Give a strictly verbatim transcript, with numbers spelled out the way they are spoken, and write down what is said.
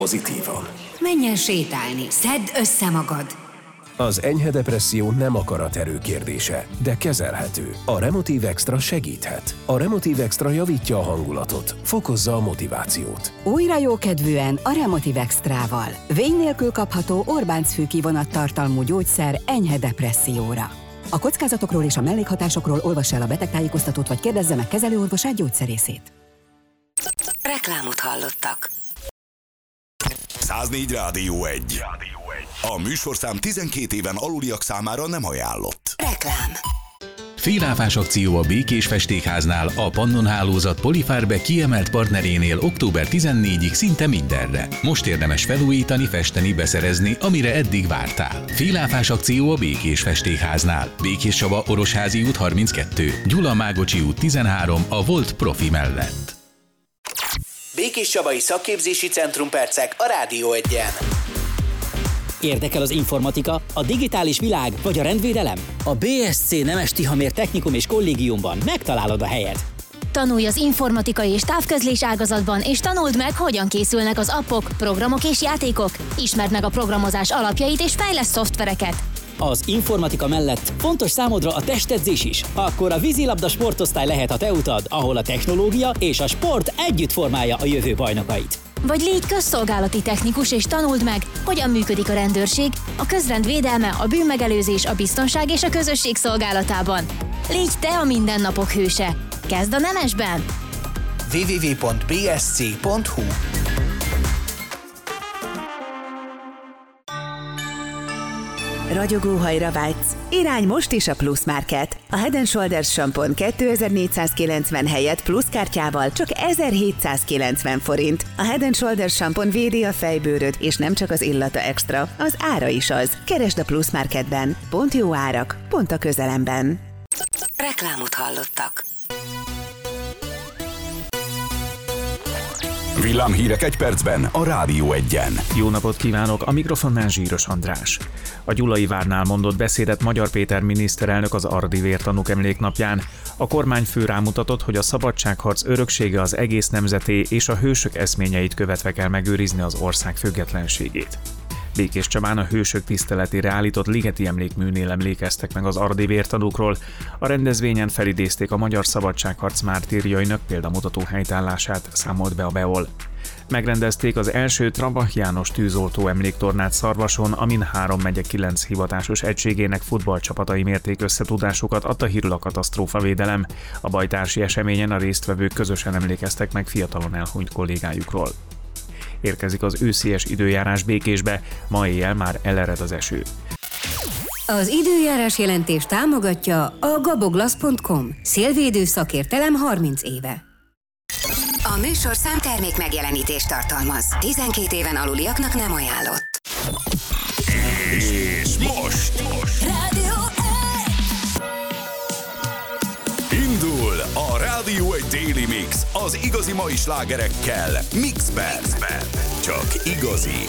Pozitívan. Menj el sétálni, szedd össze magad. Az enyhe depresszió nem akaraterő kérdése, de kezelhető. A Remotiv Extra segíthet. A Remotiv Extra javítja a hangulatot, fokozza a motivációt. Újra jókedvűen a Remotiv Extrával. Vény nélkül kapható Orbánc-fű kivonattartalmú gyógyszer enyhe depresszióra. A kockázatokról és a mellékhatásokról olvassa el a betegtájékoztatót, vagy kérdezze meg kezelőorvosát, gyógyszerészét. Reklámot hallottak. száznégy Rádió egy. A műsorszám tizenkét éven aluliak számára nem ajánlott. Reklám. Féláfás akció a Békés Festékháznál, a Pannon Hálózat Polyfarbe kiemelt partnerénél október tizennégyedikéig szinte mindenre. Most érdemes felújítani, festeni, beszerezni, amire eddig vártál. Féláfás akció a Békés Festékháznál. Békés Csaba, Orosházi út harminckettő, Gyula Mágocsi út tizenhárom, a Volt Profi mellett. Békés Csabai Szakképzési Centrum percek a Rádió egyen. Érdekel az informatika, a digitális világ vagy a rendvédelem? A bé es cé Nemes Tihamér Technikum és Kollégiumban megtalálod a helyed. Tanulj az informatikai és távközlés ágazatban, és tanuld meg, hogyan készülnek az appok, programok és játékok. Ismerd meg a programozás alapjait és fejleszt szoftvereket. Az informatika mellett fontos számodra a testedzés is. Akkor a vízilabda sportosztály lehet a te utad, ahol a technológia és a sport együtt formálja a jövő bajnokait. Vagy légy közszolgálati technikus és tanuld meg, hogyan működik a rendőrség, a közrend védelme, a bűnmegelőzés, a biztonság és a közösség szolgálatában. Légy te a mindennapok hőse. Kezd a Nemesben! double-u double-u double-u pont b s c pont h u Ragyogóhajra vágysz? Irány most is a Plus Market. A Head and Shoulders sampon kétezer-négyszázkilencven helyett Plus kártyával csak ezerhétszázkilencven forint. A Head and Shoulders sampon védi a fejbőröd, és nem csak az illata extra, az ára is az. Keresd a Plus Marketben. Pont jó árak, pont a közelemben. Reklámot hallottak. Villámhírek egy percben a Rádió egyen. Jó napot kívánok, a mikrofonnál Zsíros András. A Gyulai várnál mondott beszédet Magyar Péter miniszterelnök az ardi vértanúk emléknapján. A kormányfő rámutatott, hogy a szabadságharc öröksége az egész nemzeté, és a hősök eszményeit követve kell megőrizni az ország függetlenségét. Békés Csabán a hősök tiszteletére állított Ligeti emlékműnél emlékeztek meg az ardi vértanúkról. A rendezvényen felidézték a magyar szabadságharc mártírjainak példamutató helytállását, számolt be a Beol. Megrendezték az első Trabach János tűzoltó emléktornát Szarvason, amin három megye kilenc hivatásos egységének futballcsapatai mérték összetudásukat, adta hírül a katasztrófavédelem. A bajtársi eseményen a résztvevők közösen emlékeztek meg fiatalon elhunyt kollégájukról. Érkezik az őszies időjárás Békésbe, ma éjjel már elered az eső. Az időjárás jelentés támogatja a gaboglasz pont com. Szélvédő szakértelem harminc éve. A műsorszám termék megjelenítést tartalmaz. tizenkét éven aluliaknak nem ajánlott. És most! most. Rádió Indul a Rádió egy Daily Mix az igazi mai slágerekkel Mixben. Mixben. Csak igazi